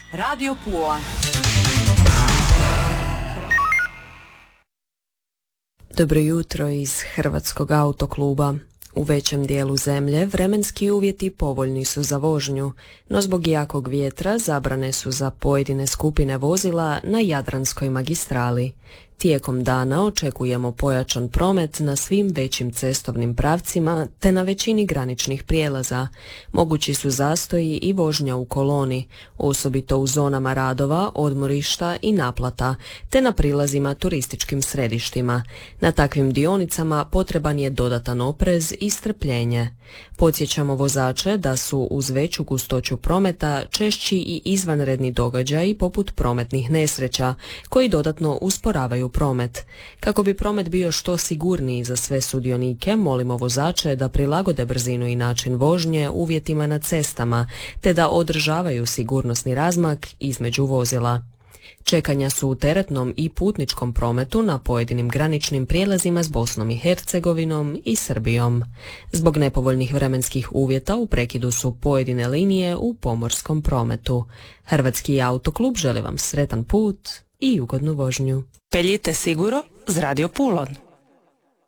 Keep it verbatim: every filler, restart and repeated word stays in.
Radio Pula. Dobro jutro iz Hrvatskog autokluba. U većem dijelu zemlje vremenski uvjeti povoljni su za vožnju, no zbog jakog vjetra zabrane su za pojedine skupine vozila na Jadranskoj magistrali. Tijekom dana očekujemo pojačan promet na svim većim cestovnim pravcima te na većini graničnih prijelaza. Mogući su zastoji i vožnja u koloni, osobito u zonama radova, odmorišta i naplata, te na prilazima turističkim središtima. Na takvim dionicama potreban je dodatan oprez i strpljenje. Podsjećamo vozače da su uz veću gustoću prometa češći i izvanredni događaji poput prometnih nesreća, koji dodatno usporavaju promet. Kako bi promet bio što sigurniji za sve sudionike, molimo vozače da prilagode brzinu i način vožnje uvjetima na cestama, te da održavaju sigurnosni razmak između vozila. Čekanja su u teretnom i putničkom prometu na pojedinim graničnim prijelazima s Bosnom i Hercegovinom i Srbijom. Zbog nepovoljnih vremenskih uvjeta u prekidu su pojedine linije u pomorskom prometu. Hrvatski autoklub želi vam sretan put i ugodnu vožnju. Peljite siguro z Radio Pulon.